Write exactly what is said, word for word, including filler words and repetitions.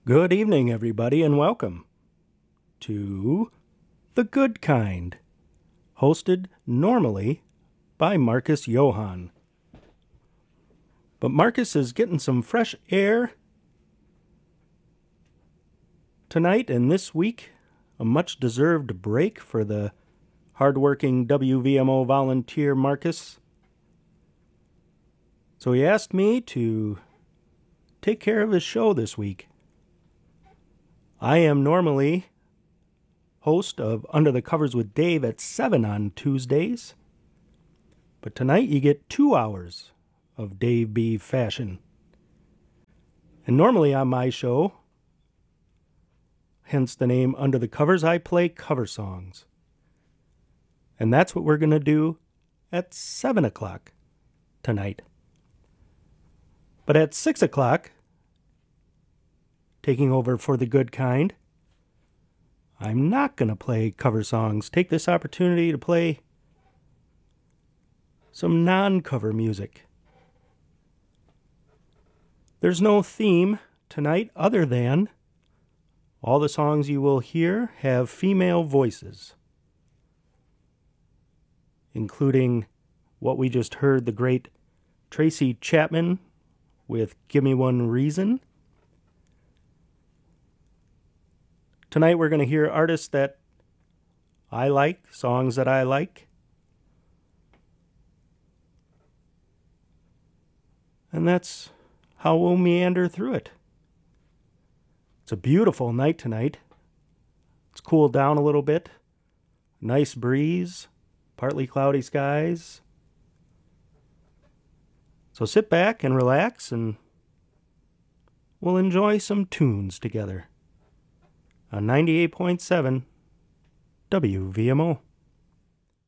Good evening, everybody, and welcome to The Good Kind, hosted normally by Marcus Johann. But Marcus is getting some fresh air tonight and this week, a much-deserved break for the hardworking W V M O volunteer Marcus. So he asked me to take care of his show this week. I am normally host of Under the Covers with Dave at seven on Tuesdays. But tonight you get two hours of Dave B. fashion. And normally on my show, hence the name Under the Covers, I play cover songs. And that's what we're going to do at seven o'clock tonight. But at six o'clock, taking over for The Good Kind, I'm not going to play cover songs. Take this opportunity to play some non-cover music. There's no theme tonight other than all the songs you will hear have female voices, including what we just heard, the great Tracy Chapman with Give Me One Reason. Tonight we're going to hear artists that I like, songs that I like. And that's how we'll meander through it. It's a beautiful night tonight. It's cooled down a little bit. Nice breeze, partly cloudy skies. So sit back and relax and we'll enjoy some tunes together on ninety-eight point seven W V M O.